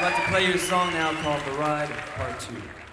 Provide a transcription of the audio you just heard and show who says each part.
Speaker 1: about to play you a song now called The Ride, Part 2.